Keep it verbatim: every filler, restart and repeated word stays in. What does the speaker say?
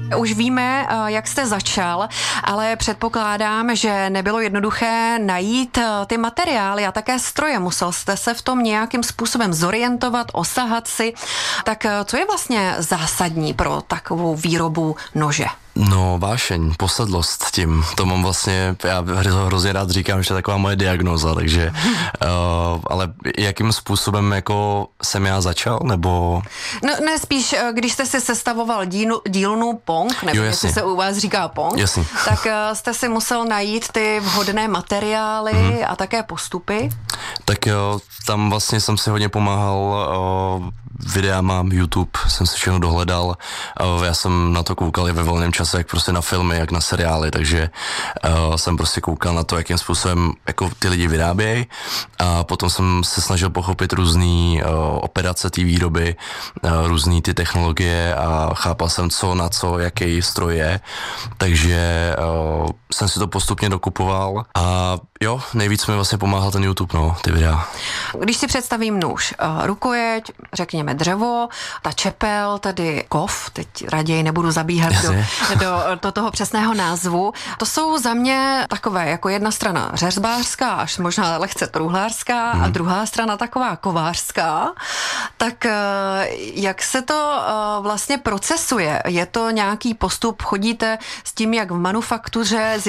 Už víme, jak jste začal, ale předpokládám, že nebylo jednoduché najít ty materiály a také stroje. Musel jste se v tom nějakým způsobem zorientovat, osahat si. Tak co je vlastně zásadní pro takovou výrobu nože? No, vášeň, posedlost tím, to mám vlastně, já hrozně rád říkám, že to je taková moje diagnóza, takže, uh, ale jakým způsobem jako jsem já začal, nebo? No, ne, spíš, když jste si sestavoval dílu, dílnu Pong, nebo jestli se u vás říká Pong, jasný. Tak uh, jste si musel najít ty vhodné materiály mm-hmm. a také postupy. Tak jo, tam vlastně jsem si hodně pomáhal uh, videama, YouTube, jsem si všechno dohledal, uh, já jsem na to koukal i ve volném čase, jak prostě na filmy, jak na seriály, takže uh, jsem prostě koukal na to, jakým způsobem jako ty lidi vyrábějí a potom jsem se snažil pochopit různý uh, operace té výroby, uh, různý ty technologie a chápal jsem co na co, jaký stroj je, takže uh, jsem si to postupně dokupoval a jo, nejvíc mi vlastně pomáhal ten YouTube, no, ty videa. Když si představím nůž, uh, rukojeť, řekněme dřevo, ta čepel, tedy kov, teď raději nebudu zabíhat do, do, do toho přesného názvu, to jsou za mě takové jako jedna strana řezbářská, až možná lehce truhlářská hmm. a druhá strana taková kovářská. Tak uh, jak se to uh, vlastně procesuje? Je to nějaký postup, chodíte s tím, jak v manufaktuře,